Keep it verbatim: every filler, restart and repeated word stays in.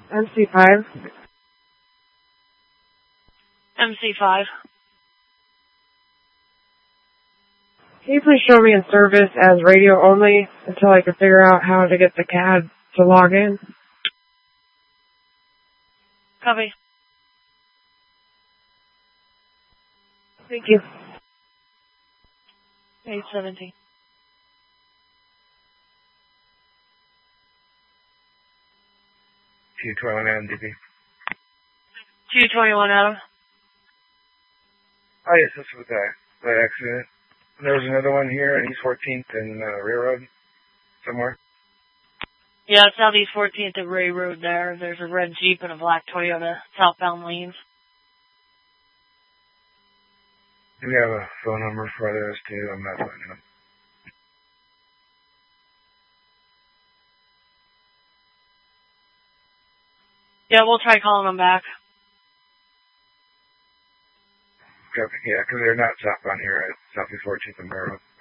M C five. M C five. Can you please show me in service as radio only until I can figure out how to get the C A D to log in? Copy. Thank you. eight seventeen. two twenty-one Adam D P. two twenty-one Adam. Oh, yes, this was that, that accident. There was another one here on East fourteenth and uh, Railroad somewhere. Yeah, Southeast fourteenth and Ray Road there. There's a red Jeep and a black Toyota southbound lanes. Do we have a phone number for those two? I'm not finding them. Yeah, we'll try calling them back. Okay, yeah, because they're not southbound here at Southeast fourteenth and Railroad.